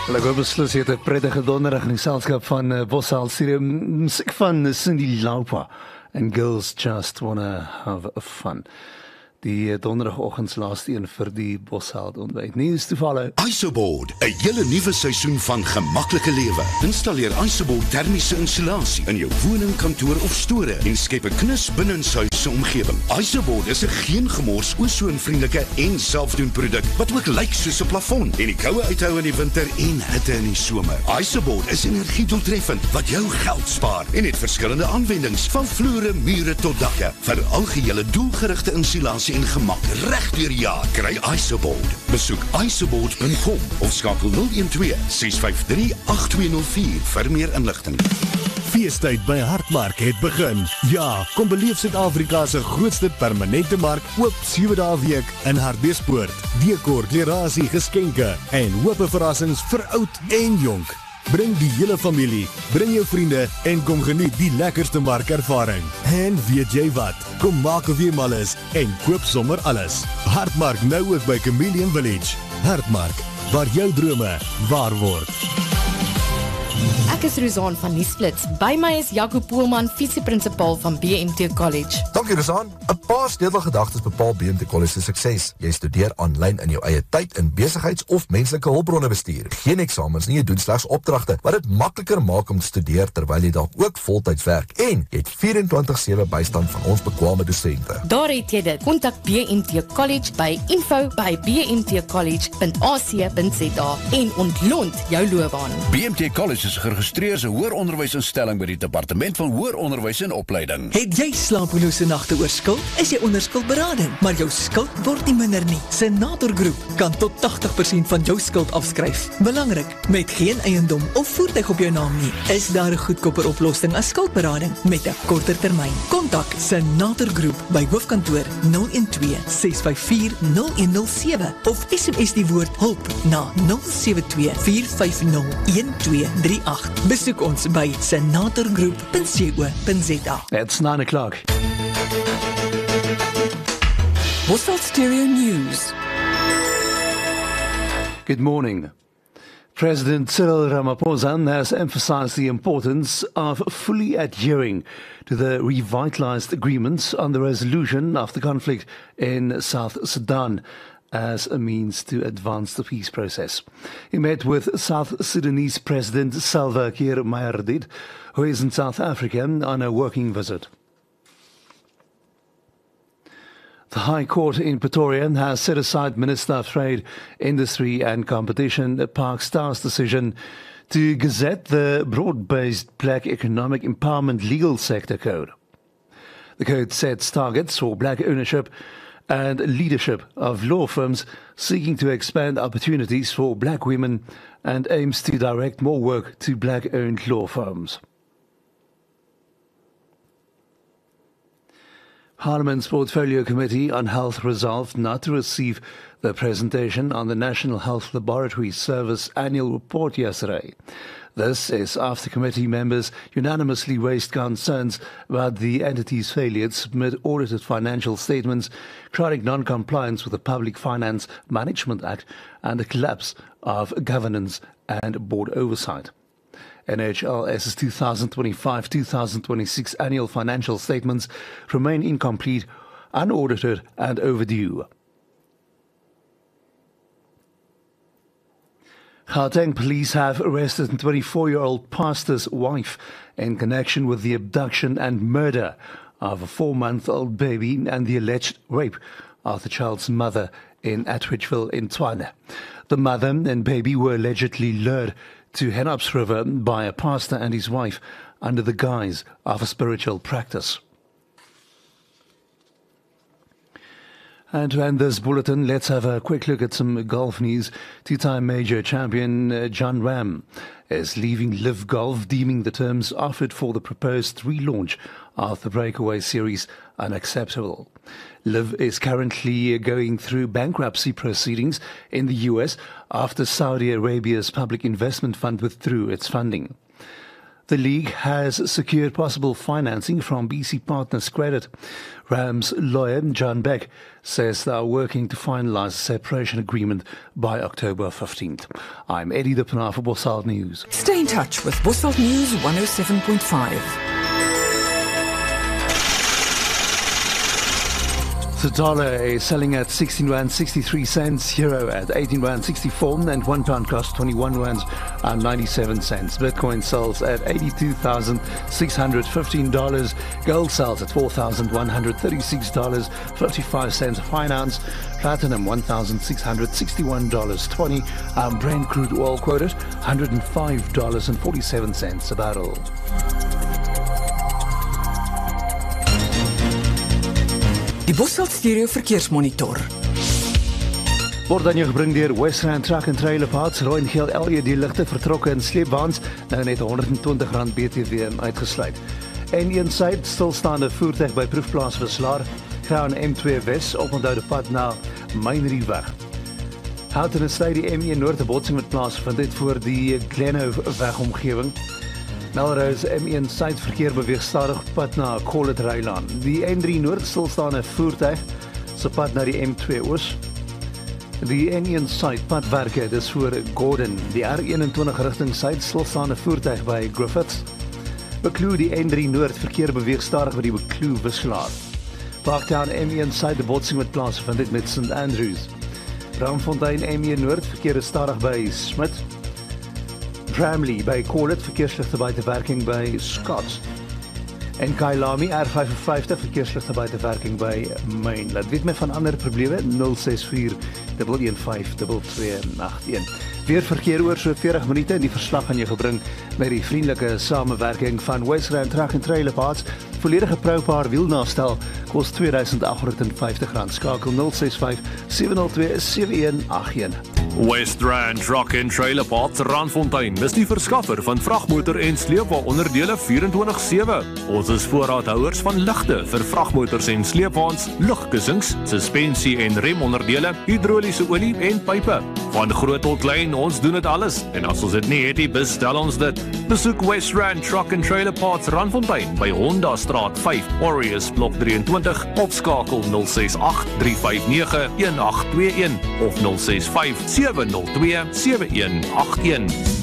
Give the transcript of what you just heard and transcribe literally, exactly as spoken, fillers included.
Wel, ek hoop beslis jy het 'n prettige donderdag in die selskap van uh, Boshal Studio. Musiek van Cindy Lauper en Girls Just Wanna Have Fun. Die uh, donderdagoggends laaste een vir die Boshal ontbyt. Nuus te follow. Isoboard, 'n hele nuwe seisoen van gemaklike lewe. Installeer Isoboard termiese insulasie in jou woning, kantoor of store en skep 'n knus binnenshuisse omgewing. Isoboard is 'n geen gemors, ozonvriendelike en selfdoen produk wat ook lyk soos 'n plafon en die koue uithou in die winter en hitte in die somer. Isoboard is energiedoeltreffend wat jou geld spaar en het verskillende aanwendings van vloere, mure tot dakke vir algehele doelgerigte insulasie en gemak reg deur jaar. Kry Isoboard. Besoek isoboard punt com of skakel nul een twee ses vyf drie agt twee nul vier vir meer inligting. Feestyd by Hartmark het begin. Ja, kom beleef Suid-Afrika se grootste permanente mark oop sewe dae week in Hartbeespoort. Dekor, klerasie, geskenke en hoope verrassings vir oud en jonk. Bring die hele familie, bring jou vriende en kom geniet die lekkerste markervaring. En weet jy wat? Kom maak of jy mal is en koop sommer alles. Hartmark nou ook by Chameleon Village. Hartmark, waar jou drome waar word. Ek is Rozaan van Nuusflits. By my is Jaco Poelman, visieprinsipal van B M T College. Dankie Rozaan. 'n Paar sleutelgedagtes bepaal B M T College se sukses. Jy studeer aanlyn in jou eie tyd in besigheids- of menslike hulpbronne bestuur. Geen eksamens nie, jy doen slegs opdragte wat dit makliker maak om te studeer terwyl jy dalk ook voltyds werk. En jy het vierentwintig sewe bystand van ons bekwame dosente. Daar het jy dit. Kontak B M T College by info by b m t college punt a c punt z a en ontlont jou loopbaan. B M T College is geregistreer as 'n hoëronderwysinstelling by die Departement van Hoër Onderwys en Opleiding. Het jy slapelose nagte oor skuld? Is jy onder skuldberading, maar jou skuld word nie minder nie. Senator Groep kan tot tagtig persent van jou skuld afskryf. Belangrik, met geen eiendom of voertuig op jou naam nie, is daar 'n goedkoper oplossing as skuldberading met 'n korter termyn. Kontak Senator Groep by hoofkantoor nul een twee ses vyf vier nul een nul sewe of S M S die woord hulp na nul sewe twee vier vyf nul een twee drie agt. Besoek ons by senator groep punt co punt z a. It's nine o'clock. Boshal Stereo News. Good morning. President Cyril Ramaphosa has emphasized the importance of fully adhering to the revitalized agreements on the resolution of the conflict in South Sudan as a means to advance the peace process. He met with South Sudanese President Salva Kiir Mayardit, who is in South Africa on a working visit. The High Court in Pretoria has set aside Minister of Trade, Industry and Competition Park Star's decision to gazette the broad-based Black Economic Empowerment Legal Sector Code. The code sets targets for black ownership and leadership of law firms, seeking to expand opportunities for black women and aims to direct more work to black-owned law firms. Parliament's Portfolio Committee on Health resolved not to receive the presentation on the National Health Laboratory Service annual report yesterday. This is after committee members unanimously raised concerns about the entity's failure to submit audited financial statements, chronic non-compliance with the Public Finance Management Act, and the collapse of governance and board oversight. N H L S's two thousand twenty-five to two thousand twenty-six annual financial statements remain incomplete, unaudited and overdue. Gauteng police have arrested a twenty-four-year-old pastor's wife in connection with the abduction and murder of a four-month-old baby and the alleged rape of the child's mother in Atwichville in Tshwane. The mother and baby were allegedly lured to Henops River by a pastor and his wife under the guise of a spiritual practice. And to end this bulletin, let's have a quick look at some golf news. Two-time major champion uh, Jon Rahm is leaving Live Golf, deeming the terms offered for the proposed relaunch of the Breakaway Series unacceptable. Liv is currently going through bankruptcy proceedings in the U S after Saudi Arabia's public investment fund withdrew its funding. The league has secured possible financing from B C Partners Credit. Rams lawyer John Beck says they are working to finalise a separation agreement by October fifteenth. I'm Eddie de Pinaar for Bossard News. Stay in touch with Bossard News one oh seven point five. The dollar is selling at sixteen rand sixty-three cents, euro at eighteen rand sixty-four, and one pound costs twenty-one rand ninety-seven cents. Bitcoin sells at eighty-two thousand six hundred fifteen dollars. Gold sells at four thousand one hundred thirty-six dollars and fifty-five cents a ounce. Platinum one thousand six hundred sixty-one dollars and twenty cents. Um, Brent crude oil quoted one hundred five dollars and forty-seven cents a barrel. Die Bossard Stereo Verkeersmonitor. Word aan jou gebring deur Westland Truck and Trailer Parts. Rooi en geel L E D ligte vertrokke in sleepwaens, nou net honderd en twintig rand B T W uitgesluit. N een suid stilstaande voertuig by proefplaas Wislaar, gaan M twee Wes op onthoude pad na Mynrieweg. Houghton Estate die M een Noord 'n botsing met plaasvind het voor die Glenhoe wegomgewing. Melrose M een suid verkeer beweeg stadig op pad na Collet Rylaan. Die N drie Noord stilstaande voertuig se pad na die M twee Oos. Die N een suid padwerke, dis voor Gordon. Die R eenentwintig rigting suid stilstaande voertuig by Griffiths. Bekloo die N drie Noord verkeer beweeg stadig by die Bekloo Wislaar. Parktown M een suid 'n botsing met plaasvind het met Saint Andrews. Braamfontein M een Noord verkeer is stadig by Smith. Bramley by Collet verkeersligte buitewerking by Scott. En Kailami R vyfenvyftig verkeersligte buitewerking by Main. Laat weet my van ander probleme nul ses vier een vyf twee twee agt een. Weer verkeer oor so veertig minute en die verslag aan jou gebring met die vriendelike samewerking van Westland Truck and Trailer Parts. Volledige Propaar wielnastel kos twee duisend agt honderd vyftig rand. Skakel nul ses vyf sewe nul twee sewe een agt een. Westland Truck and Trailer Parts Randfontein is die verskaffer van vragmotor en sleepwaonderdele vierentwintig sewe. Ons is voorraadhouers van ligte vir vragmotors en sleepwaens, lugkussings, suspensie en remonderdele, hidroliese olie en pype. Van groot tot klein, ons doen dit alles. En as ons dit nie het nie, bestel ons dit. Besoek Westland Truck and Trailer Parts Randfontein by Honda Straat vyf, Aureus Blok drieëntwintig, of skakel nul ses agt drie vyf nege een agt twee een of nul ses vyf sewe nul twee sewe een agt een.